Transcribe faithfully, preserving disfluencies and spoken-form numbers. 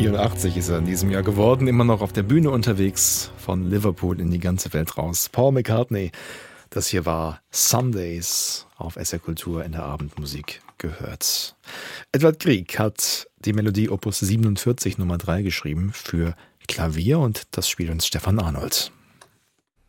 vierundachtzig ist er in diesem Jahr geworden, immer noch auf der Bühne unterwegs, von Liverpool in die ganze Welt raus. Paul McCartney, das hier war Sundays auf S R Kultur in der Abendmusik gehört. Edward Grieg hat die Melodie Opus siebenundvierzig Nummer drei geschrieben für Klavier und das spielt uns Stefan Arnold.